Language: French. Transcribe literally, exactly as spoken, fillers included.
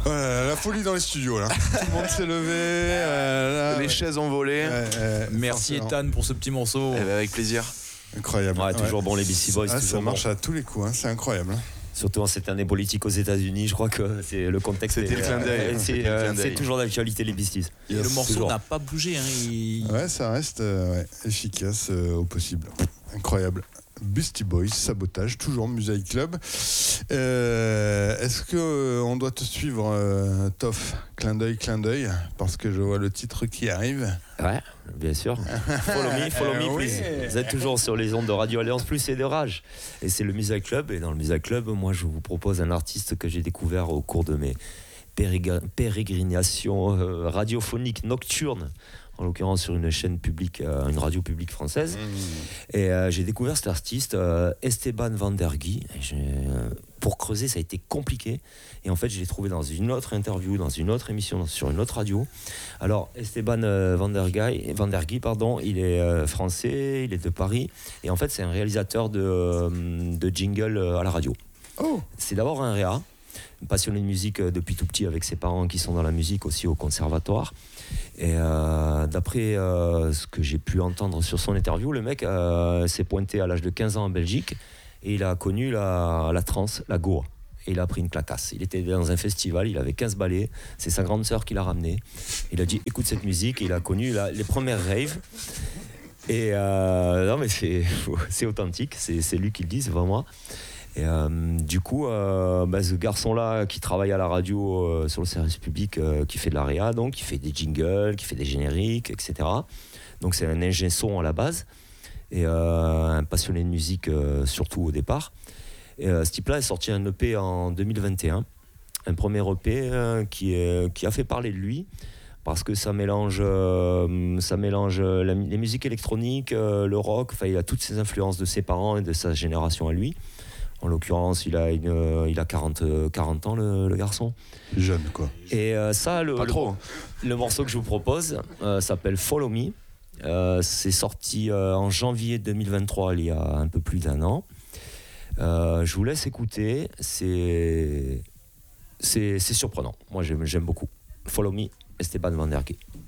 Ouais, la folie dans les studios là. Tout le monde s'est levé. Euh, là, les ouais. chaises ont volé. Ouais, ouais, Merci forcément. Ethan pour ce petit morceau. Eh ben, avec plaisir. Incroyable. Ouais, toujours Ouais. bon les Beastie Boys. Ah, toujours ça bon. marche à tous les coups, hein. C'est incroyable. Surtout en cette année politique aux États-Unis, je crois que c'est le contexte. C'était est- le clin d'œil. euh, C'est, C'était le euh, clin d'œil. c'est toujours d'actualité les Beasties. Et le morceau Toujours. n'a pas bougé. Hein. Il... Ouais, ça reste euh, ouais, efficace euh, au possible. Incroyable. Beastie Boys, Sabotage, toujours Musaï Club. Euh, est-ce que euh, on doit te suivre, euh, Toff? Clin d'œil, clin d'œil, parce que je vois le titre qui arrive. Ouais, bien sûr. Follow me, follow me, Euh, please. oui. Vous êtes toujours sur les ondes de Radio Alliance Plus et de Rage. Et c'est le Musaï Club. Et dans le Musaï Club, moi, je vous propose un artiste que j'ai découvert au cours de mes péréga- pérégrinations euh, radiophoniques nocturnes. En l'occurrence sur une chaîne publique, euh, une radio publique française. Mmh. Et euh, j'ai découvert cet artiste, euh, Esteban Van Der Guy. Et j'ai, euh, pour creuser, ça a été compliqué. Et en fait, je l'ai trouvé dans une autre interview, dans une autre émission, dans- sur une autre radio. Alors, Esteban euh, Van Der Guy, Van Der Guy, pardon, il est euh, français, il est de Paris. Et en fait, c'est un réalisateur de, euh, de jingle euh, à la radio. Oh, C'est d'abord un réa, passionné de musique euh, depuis tout petit avec ses parents qui sont dans la musique aussi au conservatoire. Et euh, d'après euh, ce que j'ai pu entendre sur son interview, le mec euh, s'est pointé à l'âge de quinze ans en Belgique et il a connu la, la trance, la Goa. Et il a pris une clacasse. Il était dans un festival, il avait quinze balais, c'est sa grande sœur qui l'a ramené. Il a dit écoute cette musique, et il a connu la, les premières raves. Et euh, non mais c'est, c'est authentique, c'est, c'est lui qui le dit, c'est pas moi. Et euh, du coup, euh, bah, ce garçon-là qui travaille à la radio euh, sur le service public, euh, qui fait de la réa, donc qui fait des jingles, qui fait des génériques, et cetera. Donc c'est un ingé son à la base et euh, un passionné de musique euh, surtout au départ. Et euh, ce type-là est sorti un E P en deux mille vingt et un, un premier E P euh, qui, est, qui a fait parler de lui. Parce que ça mélange, euh, ça mélange la, les musiques électroniques, euh, le rock, enfin il a toutes ces influences de ses parents et de sa génération à lui. En l'occurrence, il a, une, euh, il a quarante, quarante ans, le, le garçon. jeune quoi. Et euh, ça, le, Pas le, trop. le morceau que je vous propose euh, s'appelle Follow Me. Euh, c'est sorti euh, en janvier deux mille vingt-trois, il y a un peu plus d'un an. Euh, je vous laisse écouter. C'est, c'est, c'est surprenant. Moi, j'aime, j'aime beaucoup. Follow Me, Esteban Van Der Guy.